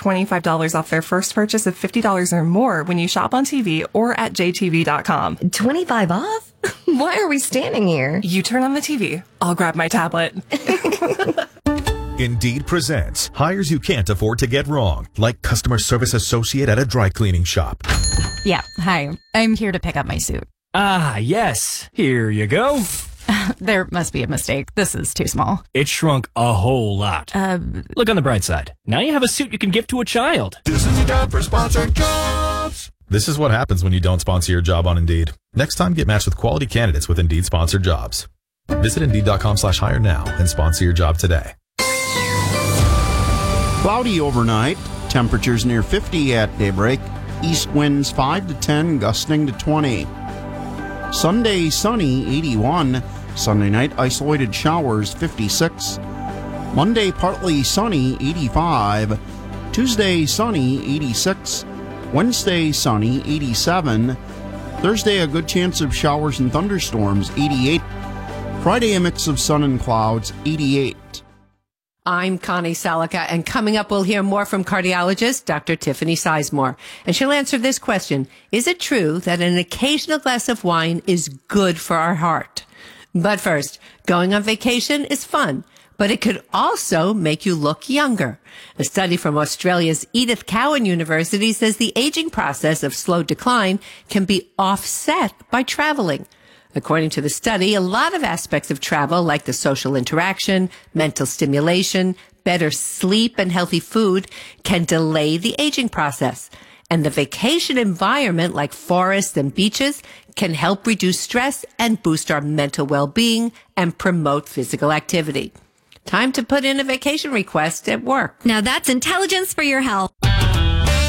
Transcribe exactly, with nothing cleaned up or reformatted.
twenty-five dollars off their first purchase of fifty dollars or more when you shop on T V or at J T V dot com. twenty-five off? Why are we standing here? You turn on the T V. I'll grab my tablet. Indeed presents hires you can't afford to get wrong, like customer service associate at a dry cleaning shop. Yeah, hi. I'm here to pick up my suit. Ah, yes. Here you go. There must be a mistake. This is too small. It shrunk a whole lot. Uh, Look on the bright side. Now you have a suit you can give to a child. This is your job for sponsored jobs. This is what happens when you don't sponsor your job on Indeed. Next time, get matched with quality candidates with Indeed sponsored jobs. Visit Indeed.com slash hire now and sponsor your job today. Cloudy overnight. Temperatures near fifty at daybreak. East winds five to ten, gusting to twenty. Sunday sunny, eighty-one. Sunday night isolated showers, fifty-six. Monday partly sunny, eighty-five. Tuesday sunny, eighty-six. Wednesday sunny, eighty-seven. Thursday a good chance of showers and thunderstorms, eighty-eight. Friday a mix of sun and clouds, eighty-eight. I'm Connie Salica, and coming up we'll hear more from cardiologist Doctor Tiffany Sizemore. And she'll answer this question: is it true that an occasional glass of wine is good for our heart? But first, going on vacation is fun, but it could also make you look younger. A study from Australia's Edith Cowan University says the aging process of slow decline can be offset by traveling. According to the study, a lot of aspects of travel, like the social interaction, mental stimulation, better sleep, and healthy food, can delay the aging process. And the vacation environment, like forests and beaches, can help reduce stress and boost our mental well-being and promote physical activity. Time to put in a vacation request at work. Now that's intelligence for your health.